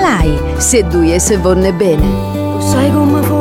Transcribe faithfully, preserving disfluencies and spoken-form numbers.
Himalai, se due e se vonne bene. Sai come